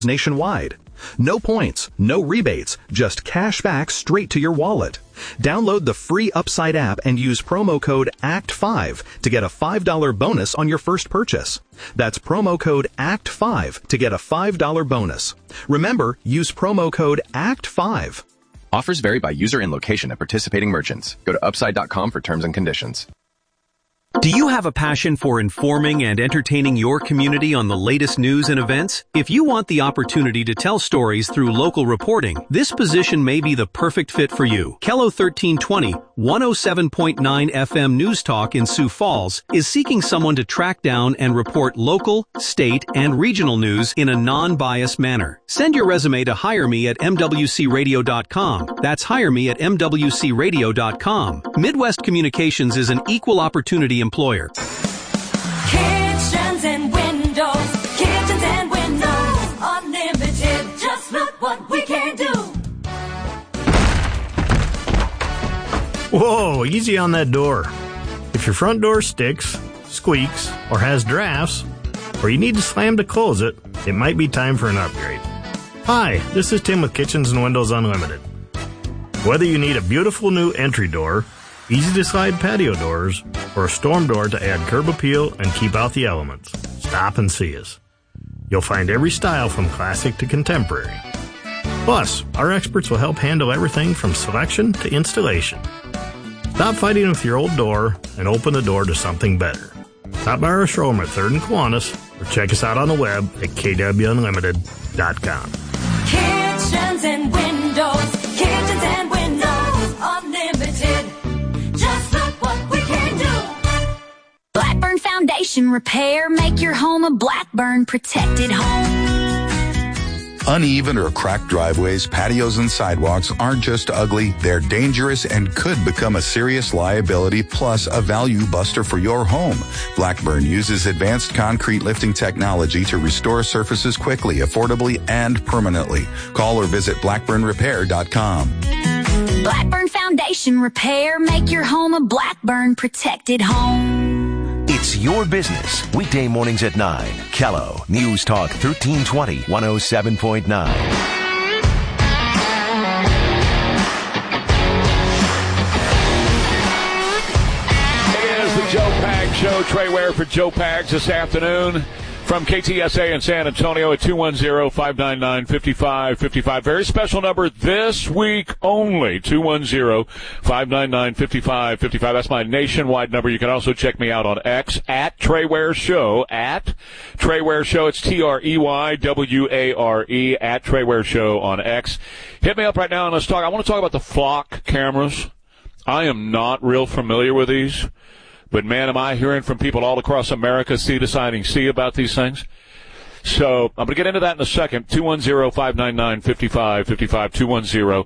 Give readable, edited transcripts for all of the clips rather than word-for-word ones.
nationwide. No points, no rebates, just cash back straight to your wallet. Download the free Upside app and use promo code ACT5 to get a $5 bonus on your first purchase. That's promo code ACT5 to get a $5 bonus. Remember, use promo code ACT5. Offers vary by user and location at participating merchants. Go to upside.com for terms and conditions. Do you have a passion for informing and entertaining your community on the latest news and events? If you want the opportunity to tell stories through local reporting, this position may be the perfect fit for you. KELO 1320, 107.9 FM News Talk in Sioux Falls is seeking someone to track down and report local, state, and regional news in a non-biased manner. Send your resume to hireme@mwcradio.com. That's hireme@mwcradio.com. Midwest Communications is an equal opportunity employer. Kitchens and windows, unlimited. Just look what we can do. Whoa, easy on that door. If your front door sticks, squeaks, or has drafts, or you need to slam to close it, it might be time for an upgrade. Hi, this is Tim with Kitchens and Windows Unlimited. Whether you need a beautiful new entry door, easy-to-slide patio doors, or a storm door to add curb appeal and keep out the elements, stop and see us. You'll find every style from classic to contemporary. Plus, our experts will help handle everything from selection to installation. Stop fighting with your old door and open the door to something better. Stop by our showroom at 3rd and Kiwanis or check us out on the web at kwunlimited.com. Kitchens and windows, unlimited. Just look what we can do. Blackburn Foundation Repair. Make your home a Blackburn protected home. Uneven or cracked driveways, patios, and sidewalks aren't just ugly, they're dangerous and could become a serious liability plus a value buster for your home. Blackburn uses advanced concrete lifting technology to restore surfaces quickly, affordably, and permanently. Call or visit blackburnrepair.com. Blackburn Foundation Repair. Make your home a Blackburn protected home. It's your business. Weekday mornings at 9. KELO News Talk 1320, 107.9. The Joe Pags Show. Trey Ware for Joe Pags this afternoon from KTSA in San Antonio at 210-599-5555. Very special number this week only, 210-599-5555. That's my nationwide number. You can also check me out on X at Trey Ware Show, at Trey Ware Show. It's TREYWARE at Trey Ware Show on X. Hit me up right now and let's talk. I want to talk about the flock cameras. I am not real familiar with these. But, man, am I hearing from people all across America, deciding about these things. So I'm going to get into that in a second. 210-599-5555,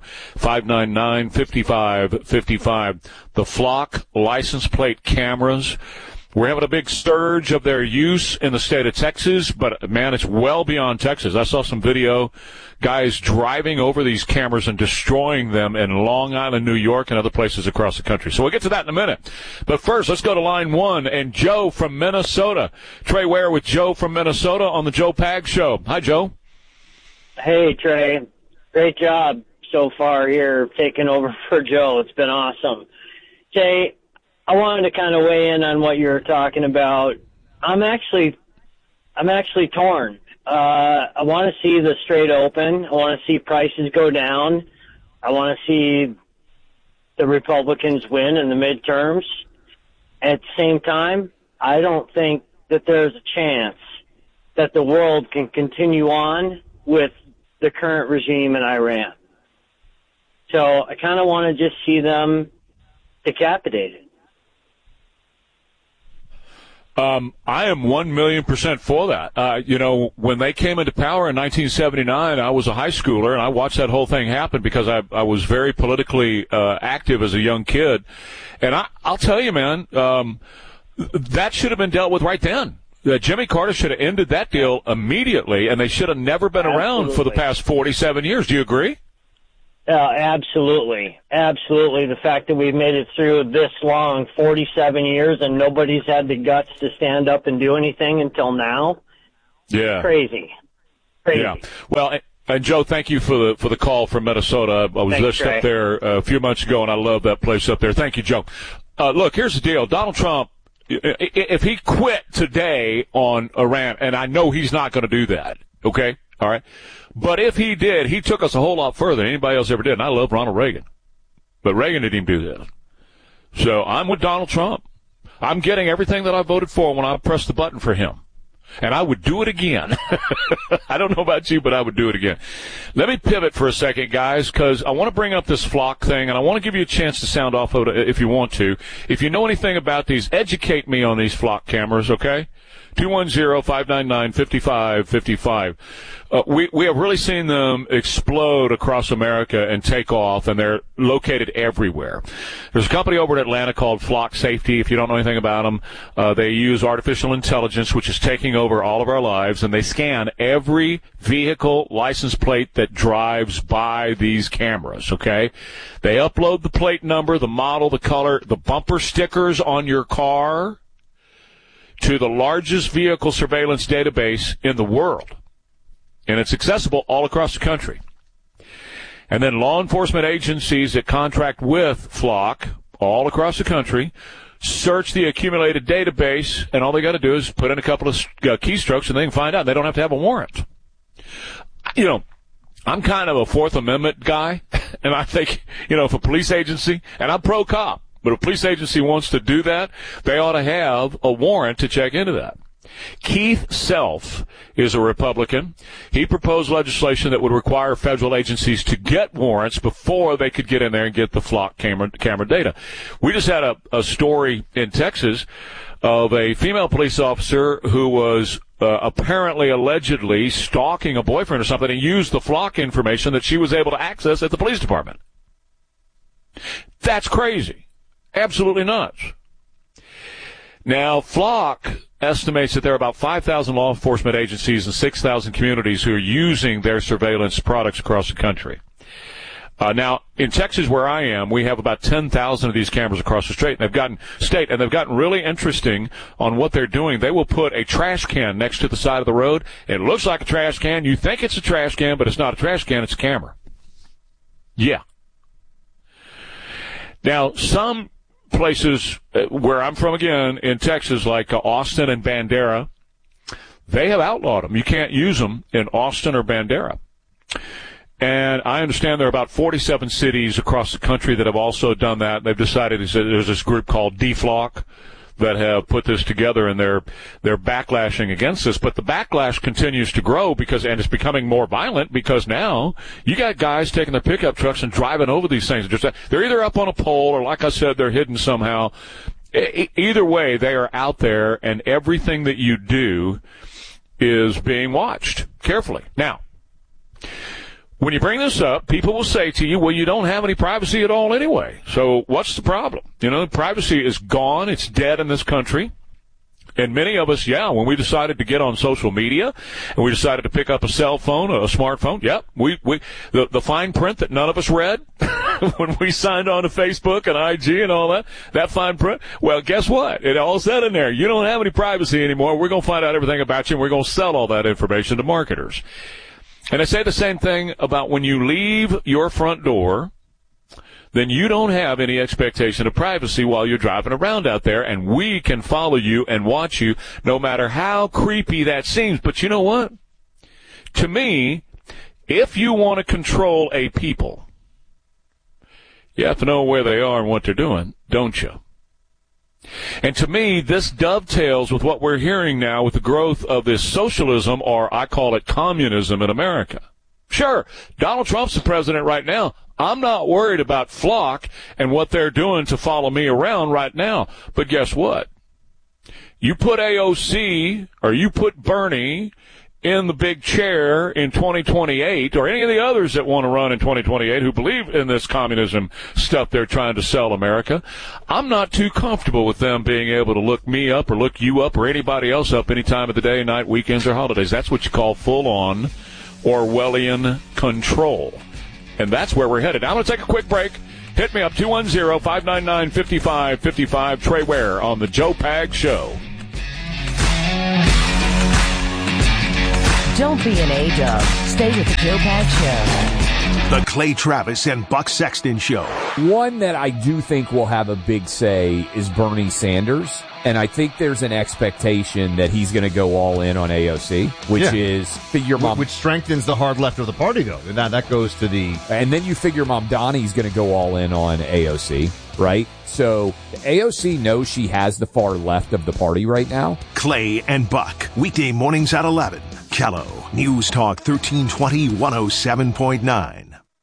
210-599-5555. The flock license plate cameras. We're having a big surge of their use in the state of Texas, but, man, it's well beyond Texas. I saw some video, guys driving over these cameras and destroying them in Long Island, New York, and other places across the country. So we'll get to that in a minute. But first, let's go to line one, and Joe from Minnesota. Trey Ware with Joe from Minnesota on the Joe Pags Show. Hi, Joe. Hey, Trey. Great job so far here taking over for Joe. It's been awesome. Jay, I wanted to kind of weigh in on what you were talking about. I'm actually torn. I want to see the straight open. I want to see prices go down. I want to see the Republicans win in the midterms. At the same time, I don't think that there's a chance that the world can continue on with the current regime in Iran. So I kind of want to just see them decapitated. I am 1,000,000% for that. When they came into power in 1979, I was a high schooler, and I watched that whole thing happen because I was very politically active as a young kid. And I'll tell you, man, that should have been dealt with right then. Jimmy Carter should have ended that deal immediately, and they should have never been around for the past 47 years. Do you agree? Absolutely. Absolutely. The fact that we've made it through this long, 47 years, and nobody's had the guts to stand up and do anything until now. Yeah. Crazy. Crazy. Yeah. Well, and Joe, thank you for the call from Minnesota. I was just up there a few months ago, and I love that place up there. Thank you, Joe. Look, here's the deal. Donald Trump, if he quit today on Iran, and I know he's not going to do that, okay? All right? But if he did, he took us a whole lot further than anybody else ever did, and I love Ronald Reagan. But Reagan didn't even do that. So I'm with Donald Trump. I'm getting everything that I voted for when I pressed the button for him. And I would do it again. I don't know about you, but I would do it again. Let me pivot for a second, guys, because I want to bring up this flock thing, and I want to give you a chance to sound off of it if you want to. If you know anything about these, educate me on these flock cameras, okay? 210-599-5555. We have really seen them explode across America and take off, and they're located everywhere. There's a company over in Atlanta called Flock Safety. If you don't know anything about them, they use artificial intelligence, which is taking over all of our lives, and they scan every vehicle license plate that drives by these cameras, okay? They upload the plate number, the model, the color, the bumper stickers on your car to the largest vehicle surveillance database in the world. And it's accessible all across the country. And then law enforcement agencies that contract with Flock all across the country search the accumulated database, and all they got to do is put in a couple of keystrokes, and they can find out. They don't have to have a warrant. You know, I'm kind of a Fourth Amendment guy, and I think, you know, if a police agency, and I'm pro-cop, but if a police agency wants to do that, they ought to have a warrant to check into that. Keith Self is a Republican. He proposed legislation that would require federal agencies to get warrants before they could get in there and get the Flock camera data. We just had a story in Texas of a female police officer who was apparently, allegedly stalking a boyfriend or something and used the Flock information that she was able to access at the police department. That's crazy. Absolutely nuts. Now, Flock estimates that there are about 5,000 law enforcement agencies and 6,000 communities who are using their surveillance products across the country. Now, in Texas, where I am, we have about 10,000 of these cameras across the state, and they've gotten really interesting on what they're doing. They will put a trash can next to the side of the road. It looks like a trash can. You think it's a trash can, but it's not a trash can. It's a camera. Yeah. Now, some places where I'm from, again, in Texas, like Austin and Bandera, they have outlawed them. You can't use them in Austin or Bandera. And I understand there are about 47 cities across the country that have also done that. They've decided, there's this group called DFLOC that have put this together, and they're backlashing against this. But the backlash continues to grow and it's becoming more violent, because now you got guys taking their pickup trucks and driving over these things. They're either up on a pole, or, like I said, they're hidden somehow. Either way, they are out there, and everything that you do is being watched carefully. Now, when you bring this up, people will say to you, well, you don't have any privacy at all anyway. So what's the problem? You know, privacy is gone. It's dead in this country. And many of us, when we decided to get on social media and we decided to pick up a cell phone, a smartphone, the fine print that none of us read when we signed on to Facebook and IG and all that fine print, well, guess what? It all said in there, you don't have any privacy anymore. We're going to find out everything about you, and we're going to sell all that information to marketers. And I say the same thing about when you leave your front door, then you don't have any expectation of privacy while you're driving around out there, and we can follow you and watch you no matter how creepy that seems. But you know what? To me, if you want to control a people, you have to know where they are and what they're doing, don't you? And to me, this dovetails with what we're hearing now with the growth of this socialism, or I call it communism, in America. Sure, Donald Trump's the president right now. I'm not worried about Flock and what they're doing to follow me around right now. But guess what? You put AOC or you put Bernie in the big chair in 2028, or any of the others that want to run in 2028 who believe in this communism stuff they're trying to sell America, I'm not too comfortable with them being able to look me up or look you up or anybody else up any time of the day, night, weekends, or holidays. That's what you call full-on Orwellian control. And that's where we're headed. Now I'm going to take a quick break. Hit me up, 210-599-5555. Trey Ware on the Joe Pags Show. Don't be an A-dub. Stay with the Joe Pag Show. The Clay Travis and Buck Sexton Show. One that I do think will have a big say is Bernie Sanders. And I think there's an expectation that he's going to go all in on AOC, which is figure which strengthens the hard left of the party, though. That goes to the... And then you figure Mamdani's going to go all in on AOC, right? So AOC knows she has the far left of the party right now. Clay and Buck, weekday mornings at 11. Kello, News Talk 1320, 107.9.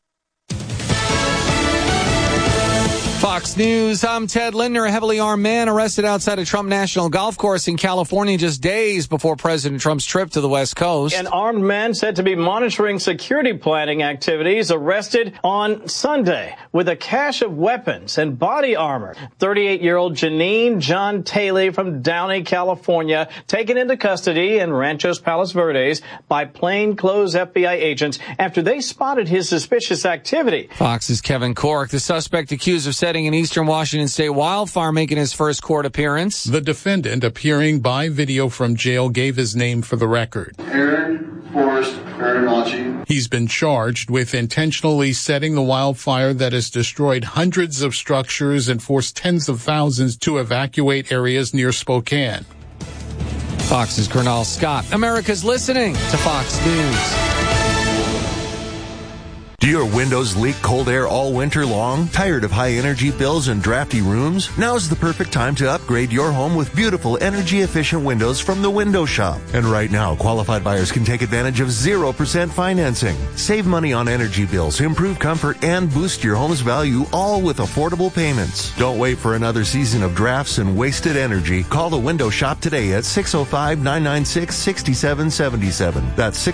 Fox News, I'm Ted Lindner. A heavily armed man arrested outside a Trump National Golf Course in California just days before President Trump's trip to the West Coast. An armed man said to be monitoring security planning activities arrested on Sunday with a cache of weapons and body armor. 38-year-old Janine John Taylor from Downey, California, taken into custody in Ranchos Palos Verdes by plainclothes FBI agents after they spotted his suspicious activity. Fox's Kevin Cork, the suspect accused of setting an Eastern Washington State wildfire, making his first court appearance. The defendant, appearing by video from jail, gave his name for the record. Aaron Forrest Baranacci. He's been charged with intentionally setting the wildfire that has destroyed hundreds of structures and forced tens of thousands to evacuate areas near Spokane. Fox's Colonel Scott. America's listening to Fox News. Do your windows leak cold air all winter long? Tired of high energy bills and drafty rooms? Now's the perfect time to upgrade your home with beautiful energy efficient windows from the Window Shop. And right now, qualified buyers can take advantage of 0% financing. Save money on energy bills, improve comfort, and boost your home's value, all with affordable payments. Don't wait for another season of drafts and wasted energy. Call the Window Shop today at 605-996-6777. That's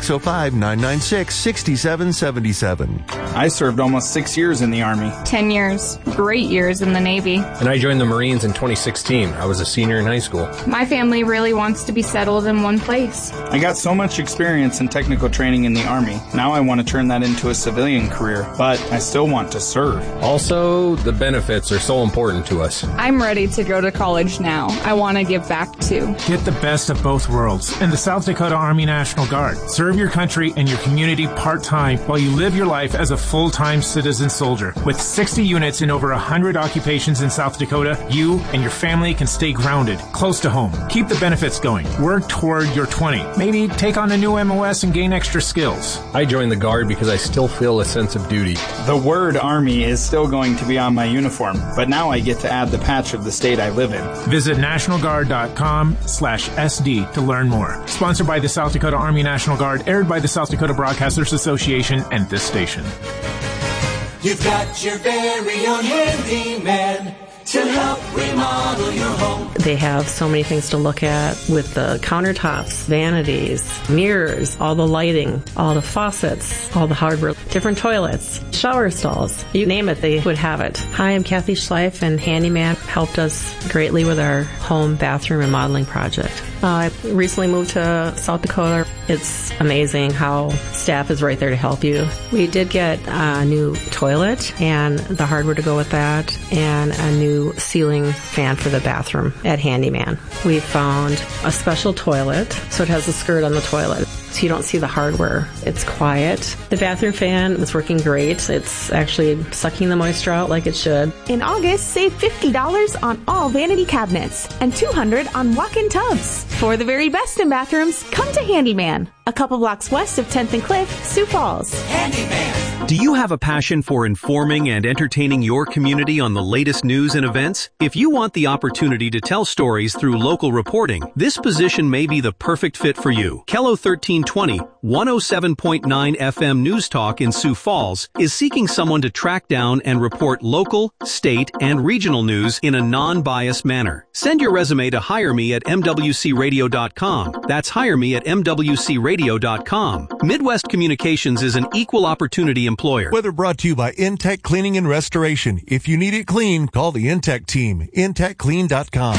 605-996-6777. I served almost 6 years in the Army. 10 years. Great years in the Navy. And I joined the Marines in 2016. I was a senior in high school. My family really wants to be settled in one place. I got so much experience and technical training in the Army. Now I want to turn that into a civilian career, but I still want to serve. Also, the benefits are so important to us. I'm ready to go to college now. I want to give back too. Get the best of both worlds in the South Dakota Army National Guard. Serve your country and your community part-time while you live your life as a full-time citizen soldier. With 60 units in over 100 occupations in South Dakota, you and your family can stay grounded, close to home. Keep the benefits going. Work toward your 20. Maybe take on a new MOS and gain extra skills. I joined the Guard because I still feel a sense of duty. The word Army is still going to be on my uniform, but now I get to add the patch of the state I live in. Visit nationalguard.com/SD to learn more. Sponsored by the South Dakota Army National Guard, aired by the South Dakota Broadcasters Association and this station. You've got your very own handyman to help remodel your home. They have so many things to look at with the countertops, vanities, mirrors, all the lighting, all the faucets, all the hardware, different toilets, shower stalls. You name it, they would have it. Hi, I'm Kathy Schleif, and Handyman helped us greatly with our home bathroom remodeling project. I recently moved to South Dakota. It's amazing how staff is right there to help you. We did get a new toilet and the hardware to go with that, and a new ceiling fan for the bathroom at Handyman. We found a special toilet, so it has a skirt on the toilet, so you don't see the hardware. It's quiet. The bathroom fan is working great. It's actually sucking the moisture out like it should. In August, save $50 on all vanity cabinets and $200 on walk-in tubs. For the very best in bathrooms, come to Handyman, a couple blocks west of 10th and Cliff, Sioux Falls. Handyman. Do you have a passion for informing and entertaining your community on the latest news and events? If you want the opportunity to tell stories through local reporting, this position may be the perfect fit for you. Kello 1320, 107.9 FM News Talk in Sioux Falls is seeking someone to track down and report local, state, and regional news in a non-biased manner. Send your resume to hireme@mwcradio.com. That's hireme@mwcradio.com. Midwest Communications is an equal opportunity employer. Weather brought to you by Intech Cleaning and Restoration. If you need it clean, call the Intech team. IntechClean.com.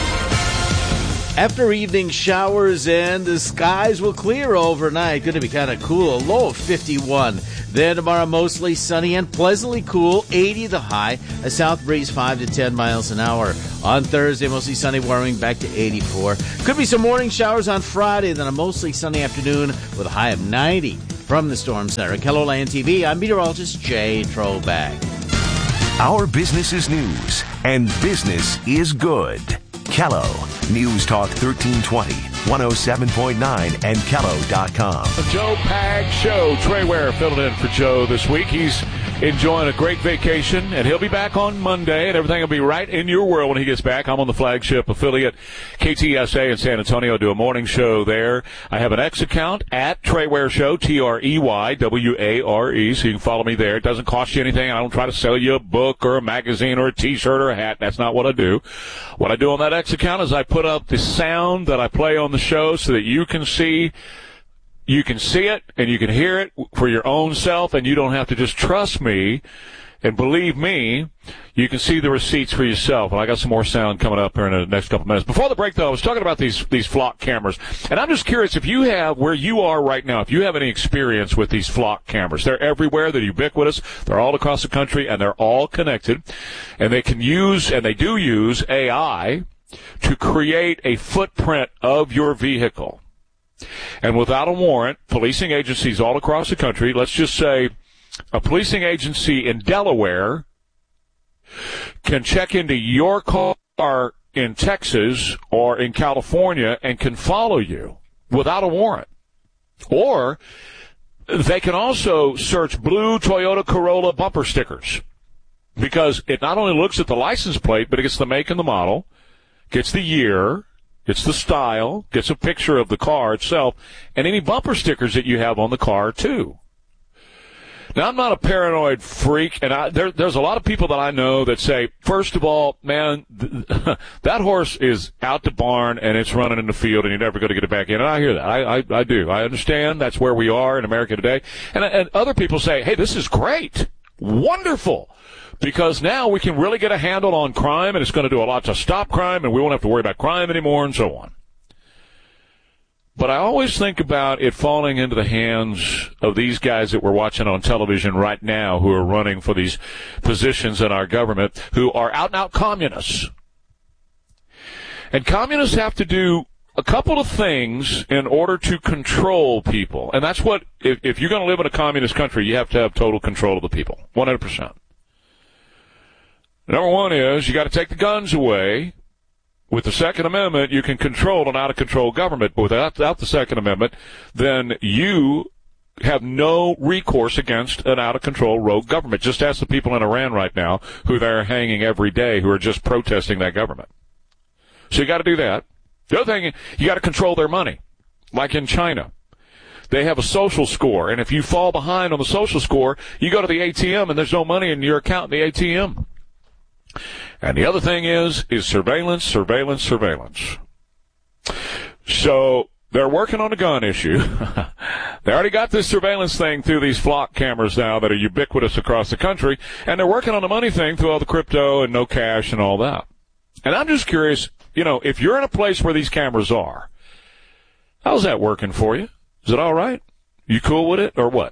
After evening showers in, the skies will clear overnight. Going to be kind of cool. A low of 51. Then tomorrow, mostly sunny and pleasantly cool, 80 the high, a south breeze 5 to 10 miles an hour. On Thursday, mostly sunny, warming back to 84. Could be some morning showers on Friday, then a mostly sunny afternoon with a high of 90. From the Storm Center at KELOLAND TV, I'm meteorologist Jay Trollback. Our business is news, and business is good. Kello, News Talk 1320, 107.9, and Kello.com. The Joe Pag Show. Trey Ware filling in for Joe this week. He's enjoying a great vacation, and he'll be back on Monday, and everything will be right in your world when he gets back. I'm on the flagship affiliate KTSA in San Antonio. Do a morning show there. I have an X account at Trey Ware Show, TREYWARE, so you can follow me there. It doesn't cost you anything. I don't try to sell you a book or a magazine or a T-shirt or a hat. That's not what I do. What I do on that X account is I put up the sound that I play on the show so that you can see it and you can hear it for your own self, and you don't have to just trust me and believe me. You can see the receipts for yourself. And I got some more sound coming up here in the next couple of minutes. Before the break, though, I was talking about these flock cameras. And I'm just curious if you have, where you are right now, if you have any experience with these flock cameras. They're everywhere. They're ubiquitous. They're all across the country, and they're all connected. And they can use, and they do use AI to create a footprint of your vehicle. And without a warrant, policing agencies all across the country, let's just say a policing agency in Delaware can check into your car in Texas or in California and can follow you without a warrant. Or they can also search blue Toyota Corolla bumper stickers, because it not only looks at the license plate, but it gets the make and the model, gets the year, gets the style, gets a picture of the car itself, and any bumper stickers that you have on the car, too. Now, I'm not a paranoid freak, and there's a lot of people that I know that say, first of all, man, that horse is out the barn, and it's running in the field, and you're never going to get it back in. And I hear that. I do. I understand that's where we are in America today. And other people say, hey, this is great. Wonderful. Because now we can really get a handle on crime, and it's going to do a lot to stop crime, and we won't have to worry about crime anymore, and so on. But I always think about it falling into the hands of these guys that we're watching on television right now who are running for these positions in our government, who are out-and-out communists. And communists have to do a couple of things in order to control people. And that's what, if you're going to live in a communist country, you have to have total control of the people, 100%. Number one is you got to take the guns away. With the Second Amendment, you can control an out-of-control government. But without the Second Amendment, then you have no recourse against an out-of-control rogue government. Just ask the people in Iran right now who they're hanging every day who are just protesting that government. So you got to do that. The other thing, you got to control their money. Like in China. They have a social score, and if you fall behind on the social score, you go to the ATM and there's no money in your account in the ATM. And the other thing is surveillance, surveillance, surveillance. So they're working on the gun issue. They already got this surveillance thing through these flock cameras now that are ubiquitous across the country, and they're working on the money thing through all the crypto and no cash and all that. And I'm just curious, if you're in a place where these cameras are, how's that working for you? Is it all right? You cool with it or what?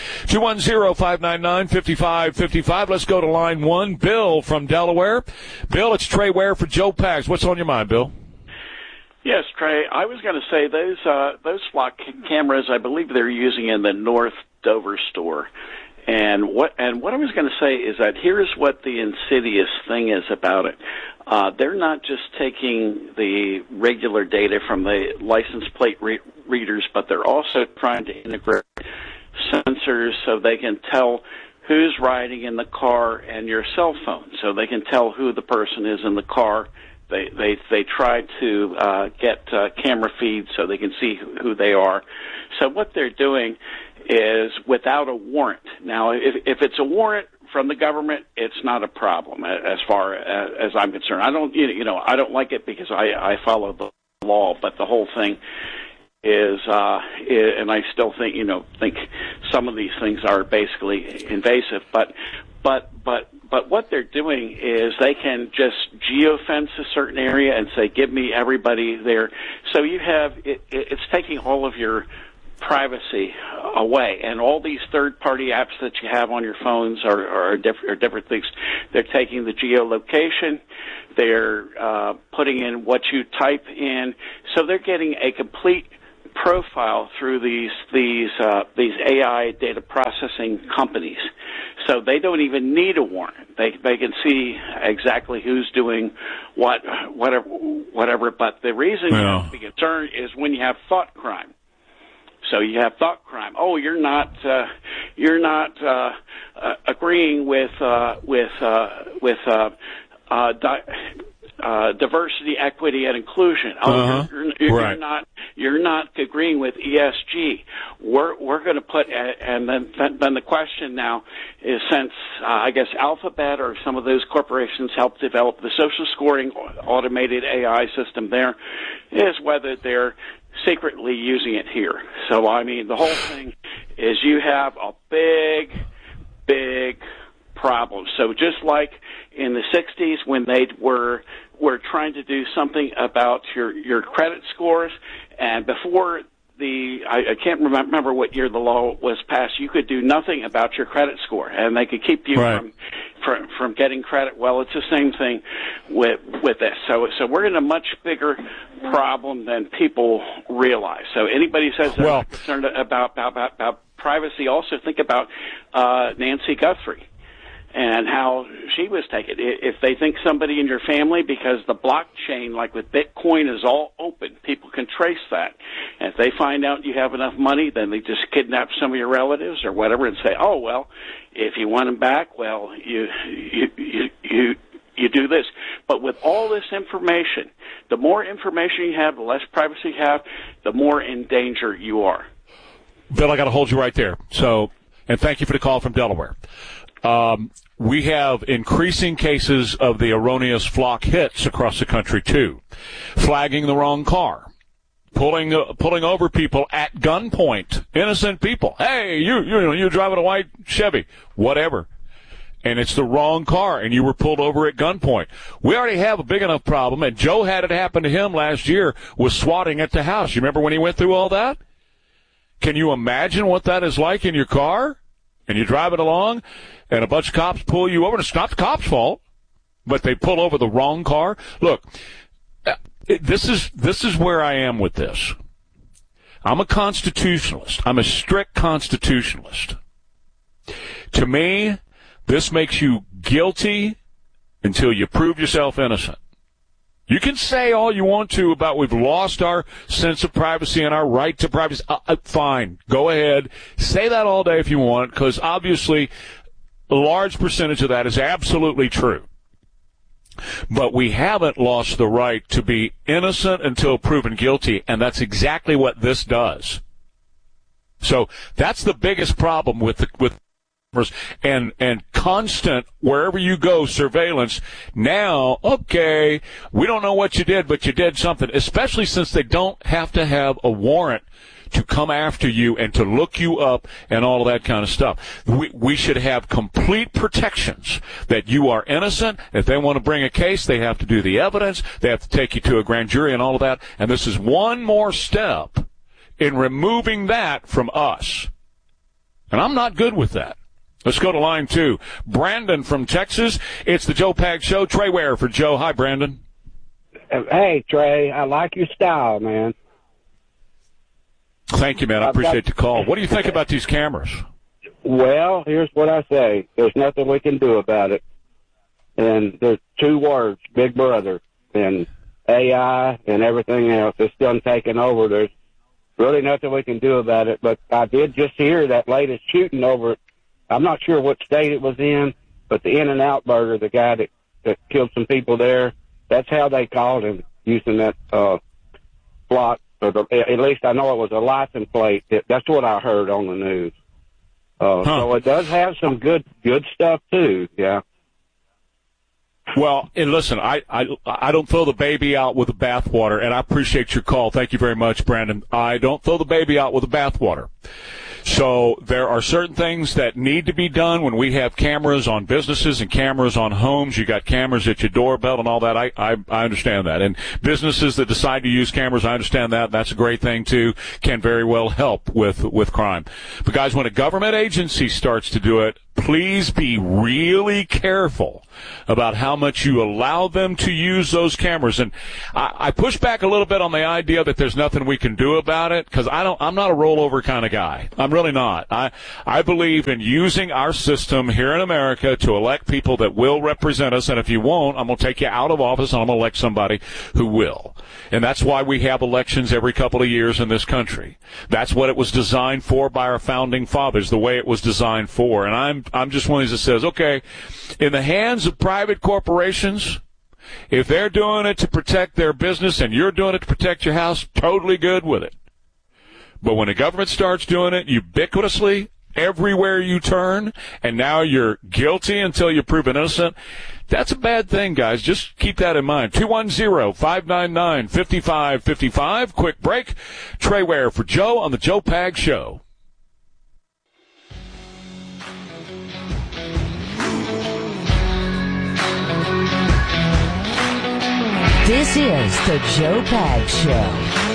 210-599-5555. Let's go to line one. Bill from Delaware. Bill, it's Trey Ware for Joe Pags. What's on your mind, Bill? Yes, Trey. I was going to say those flock cameras, I believe they're using in the North Dover store. And what I was going to say is that here's what the insidious thing is about it. They're not just taking the regular data from the license plate readers, but they're also trying to integrate sensors so they can tell who's riding in the car and your cell phone, so they can tell who the person is in the car. They try to get camera feeds so they can see who they are. So what they're doing is without a warrant. Now, if it's a warrant from the government, it's not a problem as far as I'm concerned. I don't like it because I follow the law, but the whole thing is and I still think some of these things are basically invasive, but what they're doing is they can just geofence a certain area and say, give me everybody there. So you have it's taking all of your privacy away. And all these third-party apps that you have on your phones are different things. They're taking the geolocation. They're putting in what you type in. So they're getting a complete profile through these AI data processing companies. So they don't even need a warrant. They can see exactly who's doing whatever. But the reason you have to be concerned is when you have thought crime. So you have thought crime. Oh, you're not agreeing with diversity, equity, and inclusion. Oh, you're not agreeing with ESG. We're going to put, and then the question now is, since I guess Alphabet or some of those corporations helped develop the social scoring automated AI system, there is whether they're secretly using it here. So I mean, the whole thing is you have a big problem. So just like in the 60s when they were trying to do something about your credit scores, and before I can't remember what year the law was passed, you could do nothing about your credit score, and they could keep you from getting credit. Well, it's the same thing with this. So we're in a much bigger problem than people realize. So anybody says they're concerned about privacy, also think about Nancy Guthrie and how she was taken. If they think somebody in your family, because the blockchain, like with Bitcoin, is all open, people can trace that. And if they find out you have enough money, then they just kidnap some of your relatives or whatever and say, oh, well, if you want them back, well, you do this. But with all this information, the more information you have, the less privacy you have, the more in danger you are. Bill, I got to hold you right there. So, and thank you for the call from Delaware. We have increasing cases of the erroneous flock hits across the country, too. Flagging the wrong car. Pulling over people at gunpoint. Innocent people. Hey, you're driving a white Chevy. Whatever. And it's the wrong car, and you were pulled over at gunpoint. We already have a big enough problem, and Joe had it happen to him last year with swatting at the house. You remember when he went through all that? Can you imagine what that is like in your car? And you drive it along, and a bunch of cops pull you over. And it's not the cops' fault, but they pull over the wrong car. Look, this is where I am with this. I'm a constitutionalist. I'm a strict constitutionalist. To me, this makes you guilty until you prove yourself innocent. You can say all you want to about we've lost our sense of privacy and our right to privacy. Fine. Go ahead. Say that all day if you want, because obviously a large percentage of that is absolutely true. But we haven't lost the right to be innocent until proven guilty, and that's exactly what this does. So that's the biggest problem with and constant, wherever you go, surveillance. Now, okay, we don't know what you did, but you did something, especially since they don't have to have a warrant to come after you and to look you up and all of that kind of stuff. We should have complete protections that you are innocent. If they want to bring a case, they have to do the evidence. They have to take you to a grand jury and all of that. And this is one more step in removing that from us. And I'm not good with that. Let's go to line 2. Brandon from Texas. It's the Joe Pags Show. Trey Ware for Joe. Hi, Brandon. Hey, Trey. I like your style, man. Thank you, man. I appreciate the call. What do you think about these cameras? Well, here's what I say. There's nothing we can do about it. And there's 2 words, Big Brother, and AI and everything else. It's done taken over. There's really nothing we can do about it. But I did just hear that latest shooting over, I'm not sure what state it was in, but the In-N-Out Burger, the guy that killed some people there, that's how they called him, using that plot. Or at least I know it was a license plate. That's what I heard on the news. So it does have some good stuff too. Yeah. Well, and listen, I don't throw the baby out with the bathwater, and I appreciate your call. Thank you very much, Brandon. I don't throw the baby out with the bathwater. So there are certain things that need to be done when we have cameras on businesses and cameras on homes. You got cameras at your doorbell and all that. I understand that. And businesses that decide to use cameras, I understand that. That's a great thing too. Can very well help with crime. But guys, when a government agency starts to do it, please be really careful about how much you allow them to use those cameras. And I push back a little bit on the idea that there's nothing we can do about it, because I'm not a rollover kind of guy. I'm really not. I believe in using our system here in America to elect people that will represent us, and if you won't, I'm going to take you out of office and I'm going to elect somebody who will. And that's why we have elections every couple of years in this country. That's what it was designed for by our founding fathers, the way it was designed for. And I'm just one of these that says, okay, in the hands of private corporations, if they're doing it to protect their business and you're doing it to protect your house, totally good with it. But when the government starts doing it ubiquitously, everywhere you turn, and now you're guilty until you're proven innocent, that's a bad thing, guys. Just keep that in mind. 210-599-5555. Quick break. Trey Ware for Joe on the Joe Pags Show. This is the Joe Pags Show.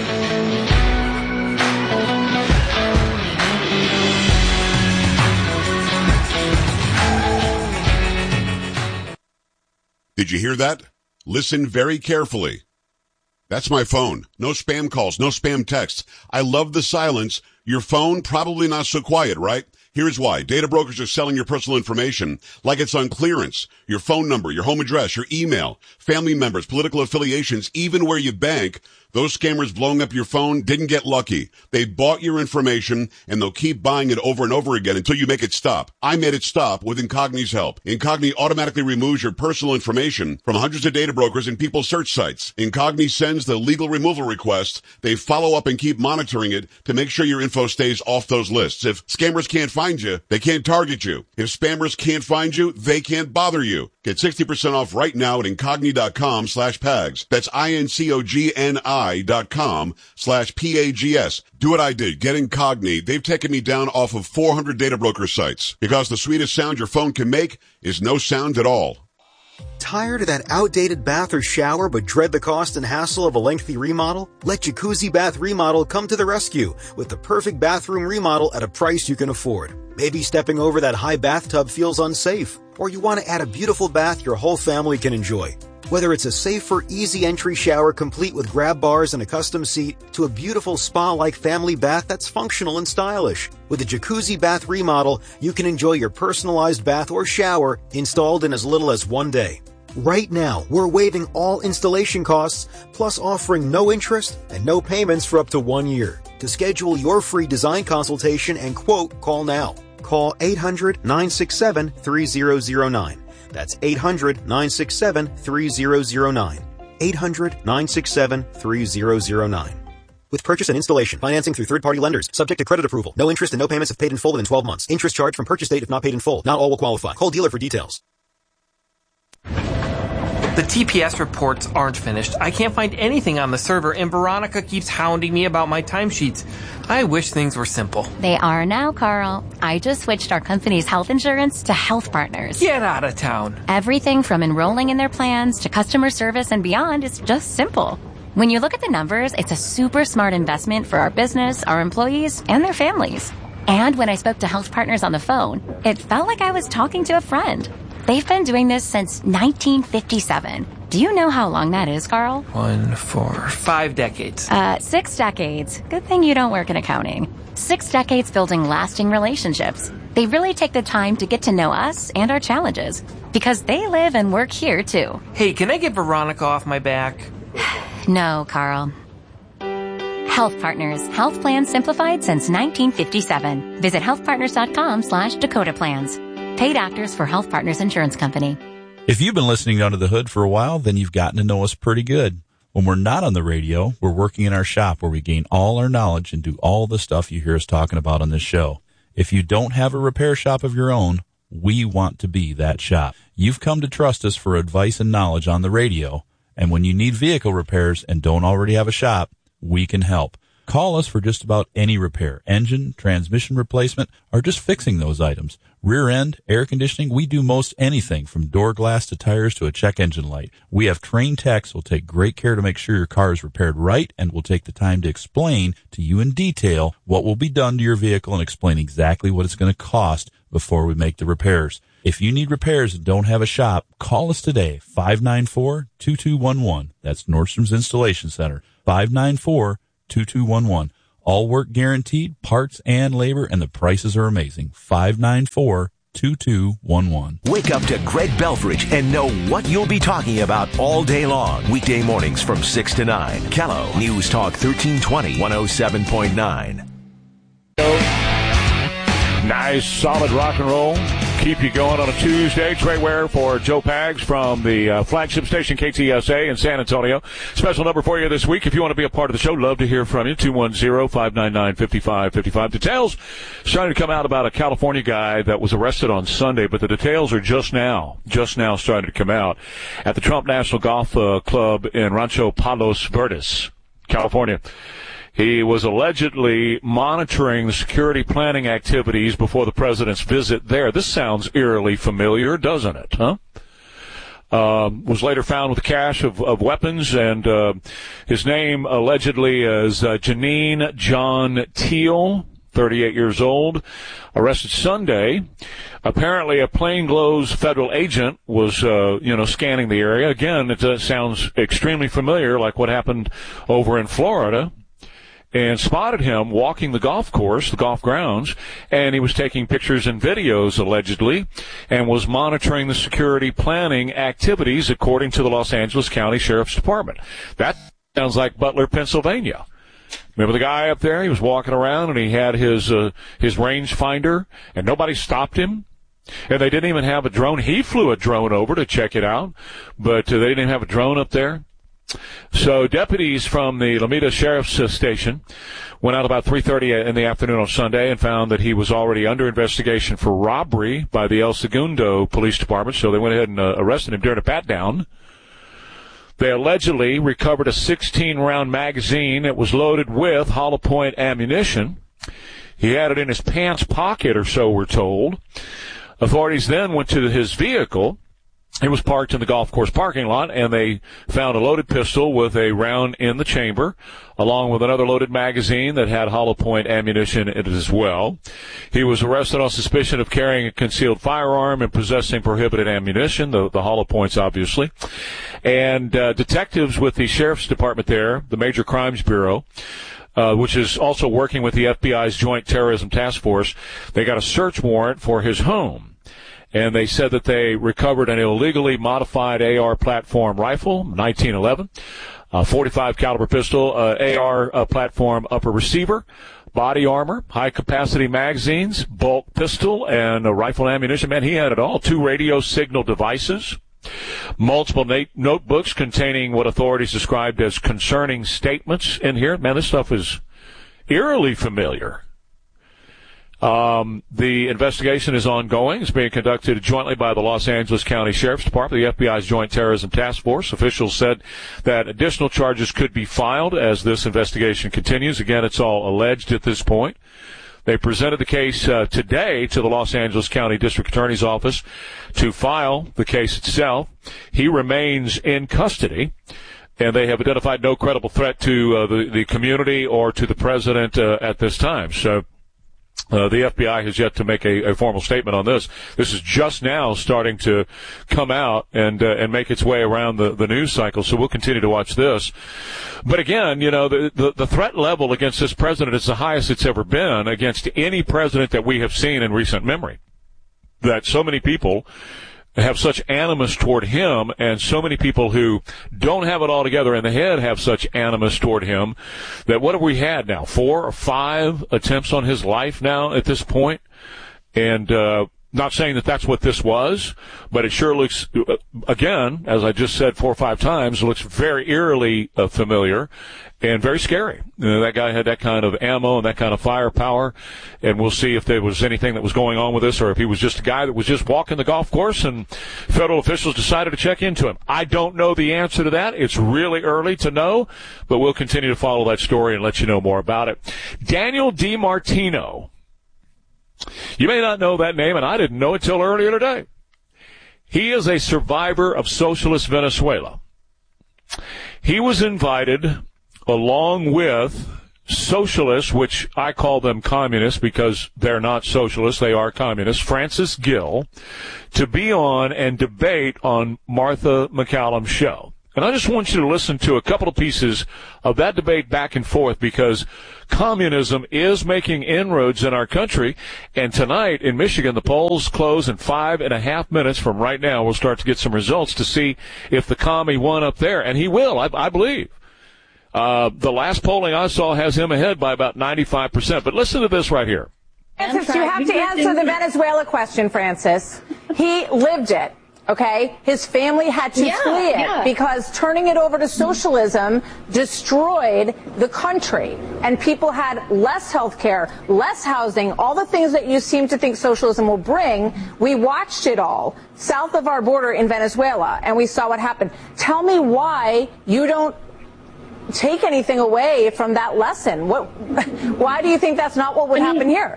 Did you hear that? Listen very carefully. That's my phone. No spam calls, no spam texts. I love the silence. Your phone, probably not so quiet, right? Here's why. Data brokers are selling your personal information like it's on clearance. Your phone number, your home address, your email, family members, political affiliations, even where you bank. Those scammers blowing up your phone didn't get lucky. They bought your information, and they'll keep buying it over and over again until you make it stop. I made it stop with Incogni's help. Incogni automatically removes your personal information from hundreds of data brokers and people's search sites. Incogni sends the legal removal request. They follow up and keep monitoring it to make sure your info stays off those lists. If scammers can't find you, they can't target you. If spammers can't find you, they can't bother you. Get 60% off right now at Incogni.com/Pags. That's INCOGNI.com/PAGS. Do what I did. Get Incogni. They've taken me down off of 400 data broker sites because the sweetest sound your phone can make is no sound at all. Tired of that outdated bath or shower but dread the cost and hassle of a lengthy remodel? Let Jacuzzi Bath Remodel come to the rescue with the perfect bathroom remodel at a price you can afford. Maybe stepping over that high bathtub feels unsafe, or you want to add a beautiful bath your whole family can enjoy. Whether it's a safer, easy entry shower complete with grab bars and a custom seat, to a beautiful spa-like family bath that's functional and stylish. With a Jacuzzi Bath Remodel, you can enjoy your personalized bath or shower installed in as little as 1 day. Right now, we're waiving all installation costs, plus offering no interest and no payments for up to 1 year. To schedule your free design consultation and quote, call now. Call 800-967-3009. That's 800-967-3009. 800-967-3009. With purchase and installation, financing through third-party lenders, subject to credit approval. No interest and no payments if paid in full within 12 months. Interest charged from purchase date if not paid in full. Not all will qualify. Call dealer for details. The TPS reports aren't finished. I can't find anything on the server, and Veronica keeps hounding me about my timesheets. I wish things were simple. They are now, Carl. I just switched our company's health insurance to Health Partners. Get out of town. Everything from enrolling in their plans to customer service and beyond is just simple. When you look at the numbers, it's a super smart investment for our business, our employees, and their families. And when I spoke to Health Partners on the phone, it felt like I was talking to a friend. They've been doing this since 1957. Do you know how long that is, Carl? 1, 4, 5 decades. 6 decades. Good thing you don't work in accounting. 6 decades building lasting relationships. They really take the time to get to know us and our challenges, because they live and work here, too. Hey, can I get Veronica off my back? No, Carl. Health Partners. Health plans simplified since 1957. Visit healthpartners.com/Dakota Plans. Paid actors for Health Partners Insurance Company. If you've been listening to Under the Hood for a while, then you've gotten to know us pretty good. When we're not on the radio, we're working in our shop where we gain all our knowledge and do all the stuff you hear us talking about on this show. If you don't have a repair shop of your own, we want to be that shop. You've come to trust us for advice and knowledge on the radio, and when you need vehicle repairs and don't already have a shop, we can help. Call us for just about any repair, engine, transmission replacement, or just fixing those items. Rear end, air conditioning, we do most anything from door glass to tires to a check engine light. We have trained techs who will take great care to make sure your car is repaired right and will take the time to explain to you in detail what will be done to your vehicle and explain exactly what it's going to cost before we make the repairs. If you need repairs and don't have a shop, call us today, 594-2211. That's Nordstrom's Installation Center, 594-2211. All work guaranteed, parts and labor, and the prices are amazing. 594-2211. Wake up to Greg Belfridge and know what you'll be talking about all day long. Weekday mornings from 6 to 9. Kello News Talk 1320, 107.9. Nice, solid rock and roll. Keep you going on a Tuesday. Trey Ware for Joe Pags from the flagship station KTSA in San Antonio. Special number for you this week. If you want to be a part of the show, love to hear from you. 210-599-5555. Details starting to come out about a California guy that was arrested on Sunday, but the details are just now starting to come out at the Trump National Golf Club in Rancho Palos Verdes, California. He was allegedly monitoring the security planning activities before the president's visit there. This sounds eerily familiar, doesn't it, huh? Was later found with a cache of weapons, and his name allegedly is Janine John Teal, 38 years old, arrested Sunday. Apparently a plainclothes federal agent was, scanning the area. Again, it sounds extremely familiar, like what happened over in Florida, and spotted him walking the golf course, the golf grounds, and he was taking pictures and videos, allegedly, and was monitoring the security planning activities, according to the Los Angeles County Sheriff's Department. That sounds like Butler, Pennsylvania. Remember the guy up there? He was walking around, and he had his range finder, and nobody stopped him. And they didn't even have a drone. He flew a drone over to check it out, but they didn't even have a drone up there. So deputies from the Lomita Sheriff's Station went out about 3:30 in the afternoon on Sunday and found that he was already under investigation for robbery by the El Segundo Police Department. So they went ahead and arrested him during a pat-down. They allegedly recovered a 16-round magazine that was loaded with hollow point ammunition. He had it in his pants pocket or so, we're told. Authorities then went to his vehicle. It was parked in the golf course parking lot, and they found a loaded pistol with a round in the chamber, along with another loaded magazine that had hollow point ammunition in it as well. He was arrested on suspicion of carrying a concealed firearm and possessing prohibited ammunition, the hollow points, obviously. And detectives with the Sheriff's Department there, the Major Crimes Bureau, which is also working with the FBI's Joint Terrorism Task Force, they got a search warrant for his home. And they said that they recovered an illegally modified AR platform rifle, 1911, a .45 caliber pistol, AR platform upper receiver, body armor, high-capacity magazines, bulk pistol, and rifle ammunition. Man, he had it all. 2 radio signal devices, multiple notebooks containing what authorities described as concerning statements in here. Man, this stuff is eerily familiar. The investigation is ongoing. It's being conducted jointly by the Los Angeles County Sheriff's Department, the FBI's Joint Terrorism Task Force. Officials said that additional charges could be filed as this investigation continues. Again, it's all alleged at this point. They presented the case today to the Los Angeles County District Attorney's Office to file the case itself. He remains in custody, and they have identified no credible threat to the community or to the president at this time. So the FBI has yet to make a formal statement on this. This is just now starting to come out and make its way around the news cycle, so we'll continue to watch this. But again, the threat level against this president is the highest it's ever been against any president that we have seen in recent memory. That so many people have such animus toward him, and so many people who don't have it all together in the head have such animus toward him, that what have we had now? 4 or 5 attempts on his life now at this point? And Not saying that that's what this was, but it sure looks, again, as I just said 4 or 5 times, looks very eerily familiar and very scary. That guy had that kind of ammo and that kind of firepower, and we'll see if there was anything that was going on with this or if he was just a guy that was just walking the golf course and federal officials decided to check into him. I don't know the answer to that. It's really early to know, but we'll continue to follow that story and let you know more about it. Daniel DiMartino. You may not know that name, and I didn't know it till earlier today. He is a survivor of socialist Venezuela. He was invited along with socialists, which I call them communists because they're not socialists, they are communists, Francis Gill, to be on and debate on Martha MacCallum's show. And I just want you to listen to a couple of pieces of that debate back and forth because communism is making inroads in our country. And tonight in Michigan, the polls close in 5.5 minutes from right now. We'll start to get some results to see if the commie won up there. And he will, I believe. The last polling I saw has him ahead by about 95%. But listen to this right here. Francis, you have to answer the Venezuela question, Francis. He lived it. Okay, his family had to flee it because turning it over to socialism destroyed the country, and people had less health care, less housing, all the things that you seem to think socialism will bring. We watched it all south of our border in Venezuela, and we saw what happened. Tell me why you don't take anything away from that lesson. Why do you think that's not what would happen here?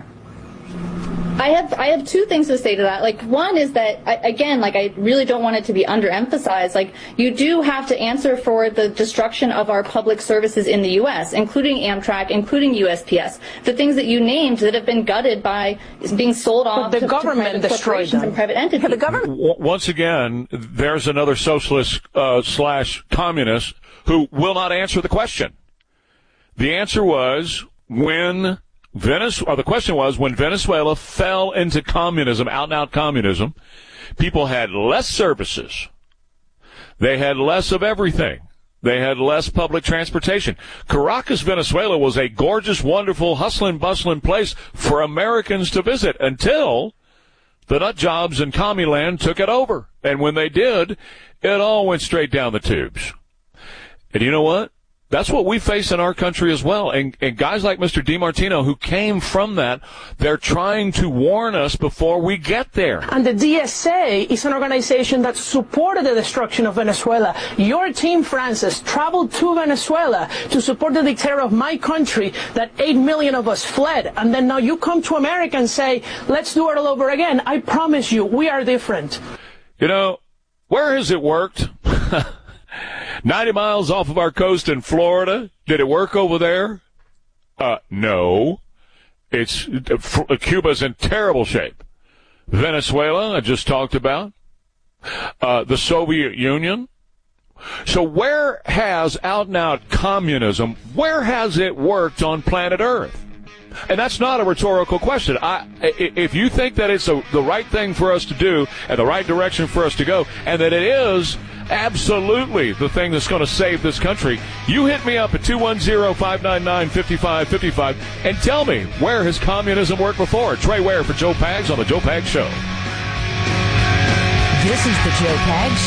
I have 2 things to say to that. Like, one is that, I really don't want it to be underemphasized. Like, you do have to answer for the destruction of our public services in the U.S., including Amtrak, including USPS. The things that you named that have been gutted by being sold off to private corporations and private entities. The government. Once again, there's another socialist slash communist who will not answer the question. The answer was when the question was, when Venezuela fell into communism, out-and-out communism, people had less services. They had less of everything. They had less public transportation. Caracas, Venezuela was a gorgeous, wonderful, hustling, bustling place for Americans to visit until the nut jobs in commie land took it over. And when they did, it all went straight down the tubes. And you know what? That's what we face in our country as well. And guys like Mr. DiMartino, who came from that, they're trying to warn us before we get there. And the DSA is an organization that supported the destruction of Venezuela. Your team, Francis, traveled to Venezuela to support the dictator of my country that 8 million of us fled. And then now you come to America and say, let's do it all over again. I promise you, we are different. You know, where has it worked? 90 miles off of our coast in Florida. Did it work over there? No. Cuba's in terrible shape. Venezuela, I just talked about. The Soviet Union. So where has out-and-out communism, where has it worked on planet Earth? And that's not a rhetorical question. If you think that it's the right thing for us to do and the right direction for us to go, and that it is absolutely the thing that's going to save this country, you hit me up at 210-599-5555 and tell me, where has communism worked before? Trey Ware for Joe Pags on The Joe Pags Show. This is The Joe Pags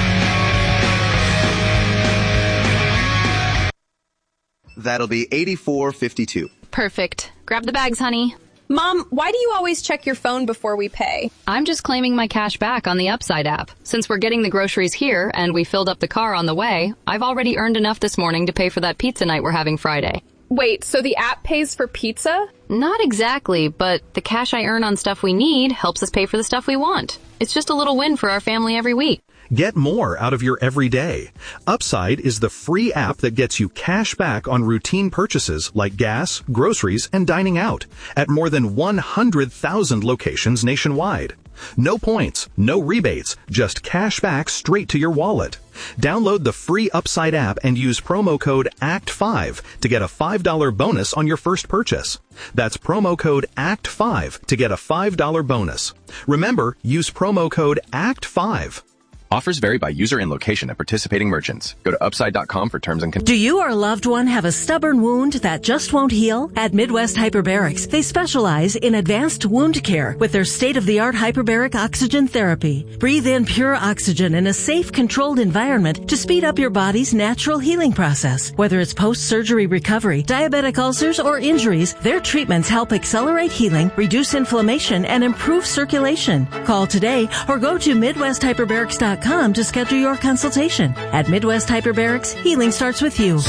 Show. That'll be $84.52. Perfect. Grab the bags, honey. Mom, why do you always check your phone before we pay? I'm just claiming my cash back on the Upside app. Since we're getting the groceries here and we filled up the car on the way, I've already earned enough this morning to pay for that pizza night we're having Friday. Wait, so the app pays for pizza? Not exactly, but the cash I earn on stuff we need helps us pay for the stuff we want. It's just a little win for our family every week. Get more out of your everyday. Upside is the free app that gets you cash back on routine purchases like gas, groceries, and dining out at more than 100,000 locations nationwide. No points, no rebates, just cash back straight to your wallet. Download the free Upside app and use promo code ACT5 to get a $5 bonus on your first purchase. That's promo code ACT5 to get a $5 bonus. Remember, use promo code ACT5. Offers vary by user and location at participating merchants. Go to upside.com for terms and conditions. Do you or a loved one have a stubborn wound that just won't heal? At Midwest Hyperbarics, they specialize in advanced wound care with their state-of-the-art hyperbaric oxygen therapy. Breathe in pure oxygen in a safe, controlled environment to speed up your body's natural healing process. Whether it's post-surgery recovery, diabetic ulcers, or injuries, their treatments help accelerate healing, reduce inflammation, and improve circulation. Call today or go to MidwestHyperbarics.com to schedule your consultation. At Midwest Hyperbarics, healing starts with you.